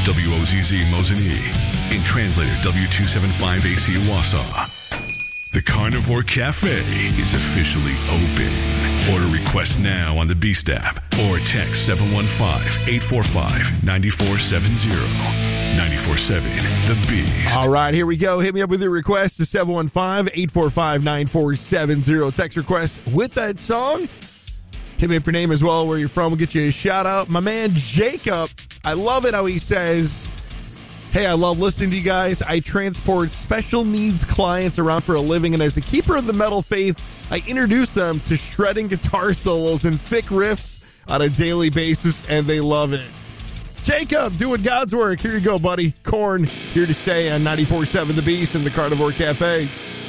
WOZZ Mosinee. In translator W275AC Wausau. The Carnivore Cafe is officially open. Order requests now on the Beast app or text 715-845-9470. 94.7 The Beast. All right, here we go. Hit me up with your request to 715-845-9470. Text request with that song. Hit me up your name as well, where you're from. We'll get you a shout out. My man Jacob, I love it how he says, hey, I love listening to you guys. I transport special needs clients around for a living, and as a keeper of the metal faith, I introduce them to shredding guitar solos and thick riffs on a daily basis, and they love it. Jacob, doing God's work. Here you go, buddy. Korn, here to stay on 94.7 The Beast and the Carnivore Cafe.